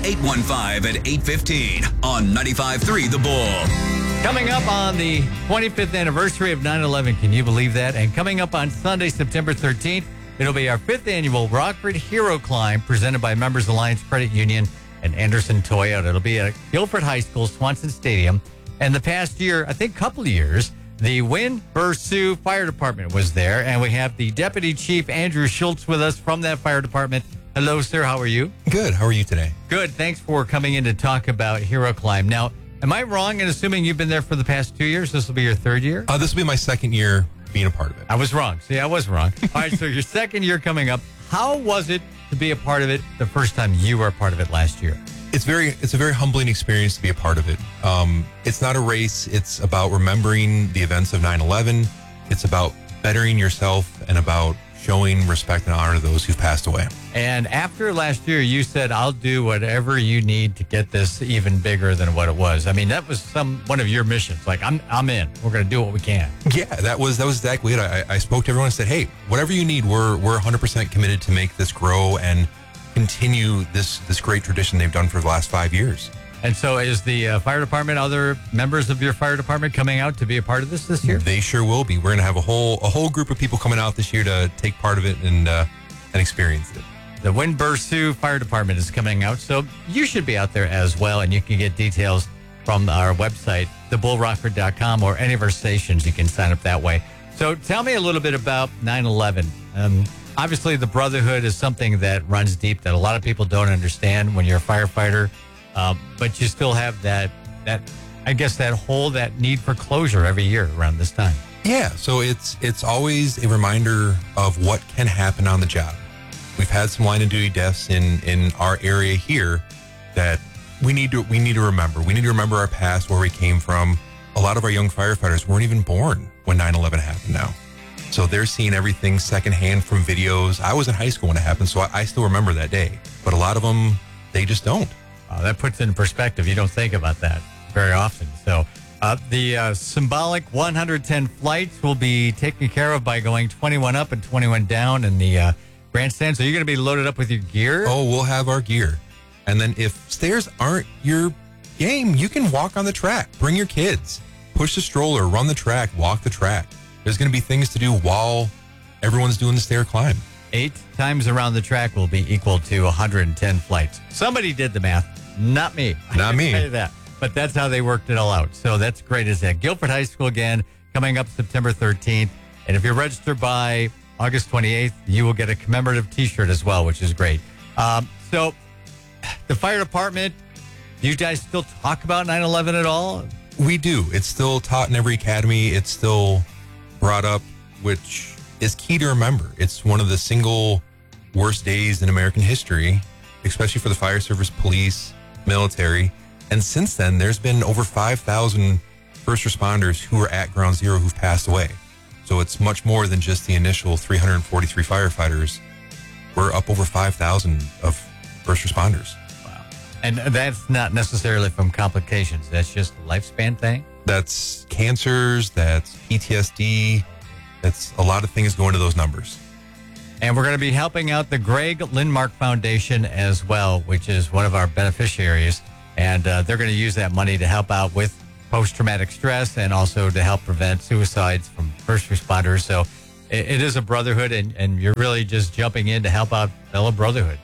815 at 8:15 on 95.3 The Bull. Coming up on the 25th anniversary of 9/11, can you believe that? And coming up on Sunday, September 13th, it'll be our 5th annual Rockford Hero Climb presented by Members Alliance Credit Union and Anderson Toyota. It'll be at Guilford High School, Swanson Stadium. And the past year, I think couple of years, the Wynn-Bursu Fire Department was there. And we have the Deputy Chief Andrew Schultz with us from that fire department. Hello, sir. How are you? Good. How are you today? Good. Thanks for coming in to talk about Hero Climb. Now, am I wrong in assuming you've been there for the past 2 years? This will be your 3rd year? This will be my 2nd year being a part of it. I was wrong. See, I was wrong. All right, so your 2nd year coming up. How was it to be a part of it the first time you were a part of it last year? It's a very humbling experience to be a part of it. It's not a race. It's about remembering the events of 9/11. It's about bettering yourself and about showing respect and honor to those who've passed away. And after last year, you said, I'll do whatever you need to get this even bigger than what it was. I mean, that was one of your missions. Like, I'm in. We're going to do what we can. Yeah, that was exactly it. I spoke to everyone and said, hey, whatever you need, we're 100% committed to make this grow and continue this great tradition they've done for the last 5 years. And so is the fire department, other members of your fire department coming out to be a part of this year? They sure will be. We're going to have a whole group of people coming out this year to take part of it and experience it. The Wynn-Bursu Fire Department is coming out, so you should be out there as well, and you can get details from our website, thebullrockford.com, or any of our stations. You can sign up that way. So tell me a little bit about 9/11. Obviously, the brotherhood is something that runs deep that a lot of people don't understand when you're a firefighter, but you still have that need for closure every year around this time. Yeah, so it's always a reminder of what can happen on the job. We've had some line of duty deaths in our area here that we need to remember. We need to remember our past, where we came from. A lot of our young firefighters weren't even born when 9/11 happened now. So they're seeing everything secondhand from videos. I was in high school when it happened, so I still remember that day. But a lot of them, they just don't. That puts it in perspective. You don't think about that very often. So the symbolic 110 flights will be taken care of by going 21 up and 21 down in the grandstand. So you're going to be loaded up with your gear? Oh, we'll have our gear. And then if stairs aren't your game, you can walk on the track. Bring your kids. Push the stroller, run the track, walk the track. There's going to be things to do while everyone's doing the stair climb. 8 times around the track will be equal to 110 flights. Somebody did the math, not me. Not me. Say that. But that's how they worked it all out. So that's great as that. Guilford High School again, coming up September 13th. And if you're registered by August 28th, you will get a commemorative T-shirt as well, which is great. So the fire department, do you guys still talk about 9/11 at all? We do. It's still taught in every academy. It's still brought up, which is key to remember. It's one of the single worst days in American history, especially for the fire service, police, military. And since then, there's been over 5,000 first responders who are at Ground Zero who've passed away. So it's much more than just the initial 343 firefighters. We're up over 5,000 of first responders. Wow. And that's not necessarily from complications. That's just a lifespan thing? That's cancers, that's PTSD, that's a lot of things go into those numbers. And we're going to be helping out the Greg Lindmark Foundation as well, which is one of our beneficiaries. And they're going to use that money to help out with post-traumatic stress and also to help prevent suicides from first responders. So it is a brotherhood, and you're really just jumping in to help out fellow brotherhood.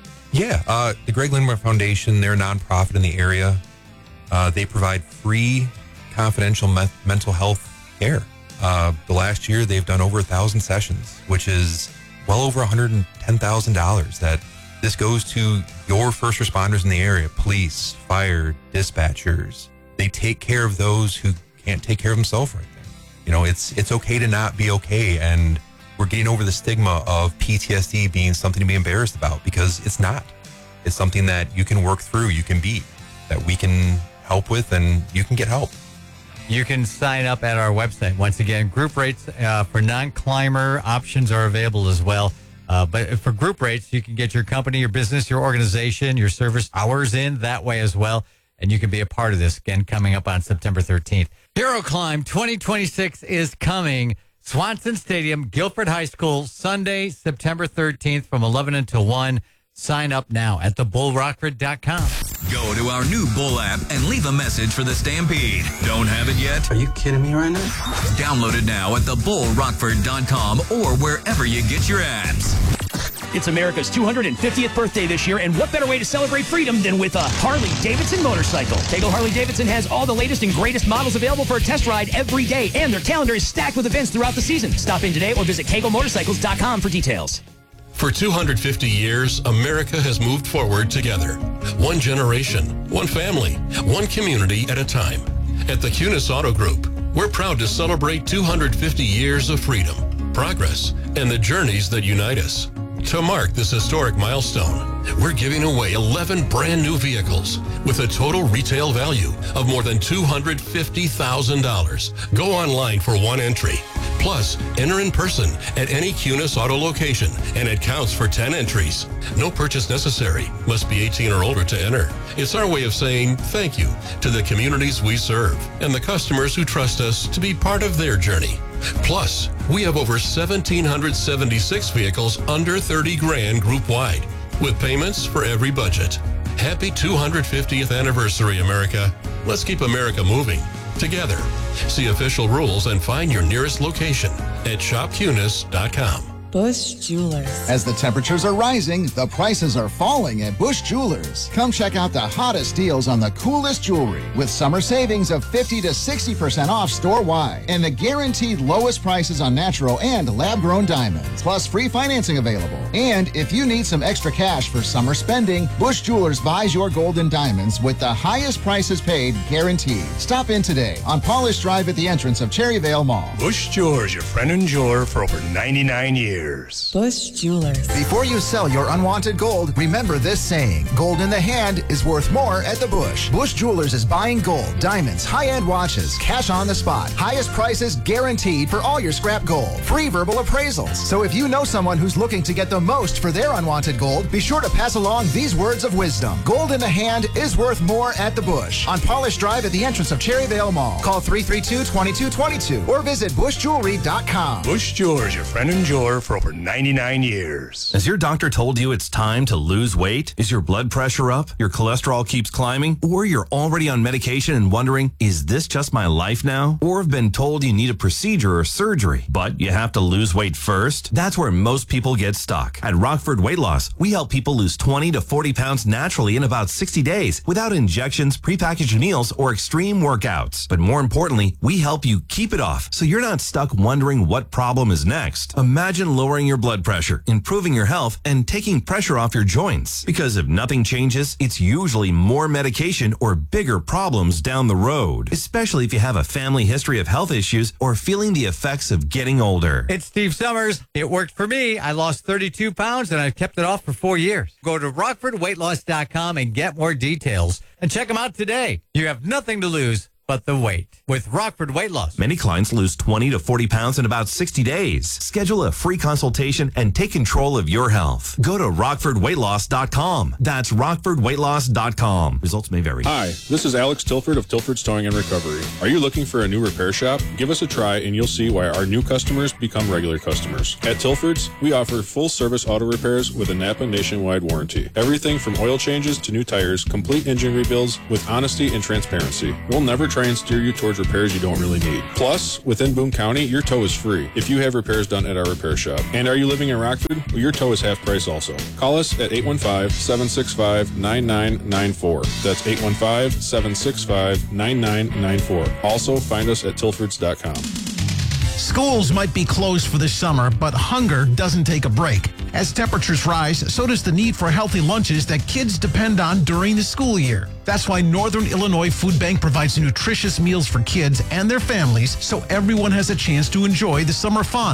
Yeah, the Greg Lindmark Foundation, they're a nonprofit in the area. They provide free confidential mental health care. The last year, they've done over 1,000 sessions, which is well over $110,000. That this goes to your first responders in the area, police, fire, dispatchers. They take care of those who can't take care of themselves right there. You know, it's okay to not be okay, and we're getting over the stigma of PTSD being something to be embarrassed about, because it's not. It's something that you can work through, you can beat, that we can help with, and you can get help. You can sign up at our website. Once again, group rates for non-climber options are available as well. But for group rates, you can get your company, your business, your organization, your service hours in that way as well. And you can be a part of this, again, coming up on September 13th. Hero Climb 2026 is coming. Swanson Stadium, Guilford High School, Sunday, September 13th from 11 until 1. Sign up now at thebullrockford.com. Go to our new Bull app and leave a message for the Stampede. Don't have it yet? Are you kidding me right now? Download it now at thebullrockford.com or wherever you get your apps. It's America's 250th birthday this year, and what better way to celebrate freedom than with a Harley-Davidson motorcycle? Tegel Harley-Davidson has all the latest and greatest models available for a test ride every day, and their calendar is stacked with events throughout the season. Stop in today or visit tegelmotorcycles.com for details. For 250 years, America has moved forward together. One generation, one family, one community at a time. At the Cunis Auto Group, we're proud to celebrate 250 years of freedom, progress, and the journeys that unite us. To mark this historic milestone, we're giving away 11 brand new vehicles with a total retail value of more than $250,000. Go online for one entry. Plus, enter in person at any Cunis Auto location, and it counts for 10 entries. No purchase necessary. Must be 18 or older to enter. It's our way of saying thank you to the communities we serve and the customers who trust us to be part of their journey. Plus, we have over 1,776 vehicles under 30 grand group-wide, with payments for every budget. Happy 250th anniversary, America. Let's keep America moving together. See official rules and find your nearest location at shopcunis.com. Bush Jewelers. As the temperatures are rising, the prices are falling at Bush Jewelers. Come check out the hottest deals on the coolest jewelry with summer savings of 50 to 60% off store-wide and the guaranteed lowest prices on natural and lab-grown diamonds, plus free financing available. And if you need some extra cash for summer spending, Bush Jewelers buys your gold and diamonds with the highest prices paid guaranteed. Stop in today on Polish Drive at the entrance of Cherryvale Mall. Bush Jewelers, your friend and jeweler for over 99 years. Bush Jewelers. Before you sell your unwanted gold, remember this saying: gold in the hand is worth more at the Bush. Bush Jewelers is buying gold, diamonds, high-end watches, cash on the spot. Highest prices guaranteed for all your scrap gold. Free verbal appraisals. So if you know someone who's looking to get the most for their unwanted gold, be sure to pass along these words of wisdom. Gold in the hand is worth more at the Bush. On Polish Drive at the entrance of Cherryvale Mall. Call 332-2222 or visit bushjewelry.com. Bush Jewelers, your friend and jeweler for over 99 years. Has your doctor told you it's time to lose weight? Is your blood pressure up? Your cholesterol keeps climbing? Or you're already on medication and wondering, is this just my life now? Or have been told you need a procedure or surgery, but you have to lose weight first? That's where most people get stuck. At Rockford Weight Loss, we help people lose 20 to 40 pounds naturally in about 60 days without injections, prepackaged meals, or extreme workouts. But more importantly, we help you keep it off so you're not stuck wondering what problem is next. Imagine lowering your blood pressure, improving your health, and taking pressure off your joints. Because if nothing changes, it's usually more medication or bigger problems down the road, especially if you have a family history of health issues or feeling the effects of getting older. It's Steve Summers. It worked for me. I lost 32 pounds and I've kept it off for 4 years. Go to rockfordweightloss.com and get more details and check them out today. You have nothing to lose but the weight with Rockford Weight Loss. Many clients lose 20 to 40 pounds in about 60 days. Schedule a free consultation and take control of your health. Go to rockfordweightloss.com. That's rockfordweightloss.com. Results may vary. Hi, this is Alex Tilford of Tilford's Towing and Recovery. Are you looking for a new repair shop? Give us a try and you'll see why our new customers become regular customers. At Tilford's, we offer full-service auto repairs with a Napa nationwide warranty. Everything from oil changes to new tires, complete engine rebuilds with honesty and transparency. We'll never try and steer you towards repairs you don't really need. Plus, within Boone County, your tow is free if you have repairs done at our repair shop. And are you living in Rockford? Well, your tow is half price also. Call us at 815-765-9994. That's 815-765-9994. Also, find us at tilfords.com. Schools might be closed for this summer, but hunger doesn't take a break. As temperatures rise, so does the need for healthy lunches that kids depend on during the school year. That's why Northern Illinois Food Bank provides nutritious meals for kids and their families so everyone has a chance to enjoy the summer fun.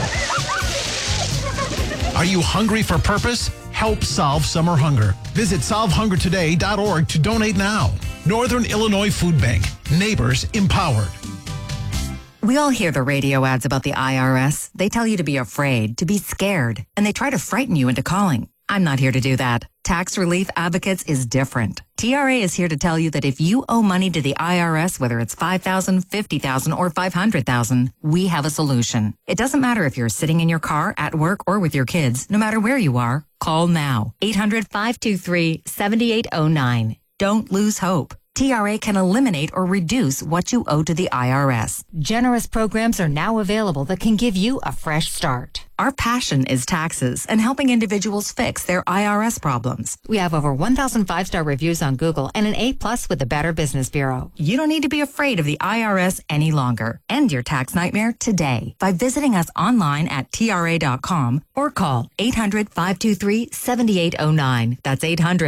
Are you hungry for purpose? Help solve summer hunger. Visit solvehungertoday.org to donate now. Northern Illinois Food Bank. Neighbors empowered. We all hear the radio ads about the IRS. They tell you to be afraid, to be scared, and they try to frighten you into calling. I'm not here to do that. Tax Relief Advocates is different. TRA is here to tell you that if you owe money to the IRS, whether it's $5,000, $50,000, or $500,000, we have a solution. It doesn't matter if you're sitting in your car, at work, or with your kids. No matter where you are, Call now. 800-523-7809. Don't lose hope. TRA can eliminate or reduce what you owe to the IRS. Generous programs are now available that can give you a fresh start. Our passion is taxes and helping individuals fix their IRS problems. We have over 1,000 5-star reviews on Google and an A+ with the Better Business Bureau. You don't need to be afraid of the IRS any longer. End your tax nightmare today by visiting us online at TRA.com or call 800-523-7809. That's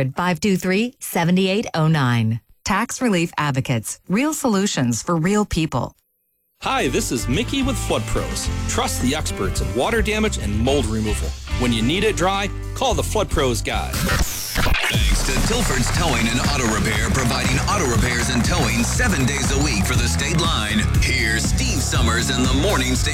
800-523-7809. Tax Relief Advocates. Real solutions for real people. Hi, this is Mickey with Flood Pros. Trust the experts in water damage and mold removal. When you need it dry, call the Flood Pros guy. Thanks to Tilford's Towing and Auto Repair, providing auto repairs and towing 7 days a week for the state line. Here's Steve Summers in the Morning Station.